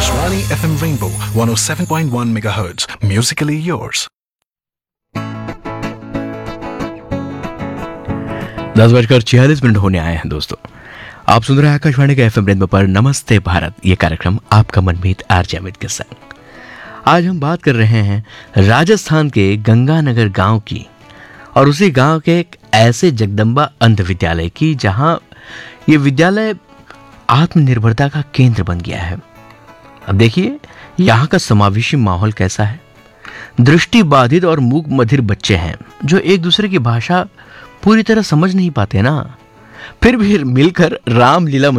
Akashvani FM Rainbow 107.1 MHz. Musically yours. 10:46 होने आए हैं दोस्तों। आप सुन रहे हैं आकाशवाणी के एफएम रेनबो पर नमस्ते भारत, ये कार्यक्रम आपका मनमीत आरजे अमित के संग। आज हम बात कर रहे हैं राजस्थान के गंगानगर गांव की, और उसी गांव के एक ऐसे जगदम्बा अंध विद्यालय की जहां ये विद्यालय आत्मनिर्भरता का केंद्र बन गया है। अब देखिए यहाँ का समावेशी माहौल कैसा है। दृष्टि बाधित और मूक बधिर बच्चे हैं जो एक दूसरे की भाषा पूरी तरह समझ नहीं पाते ना, फिर भी मिलकर रामलीला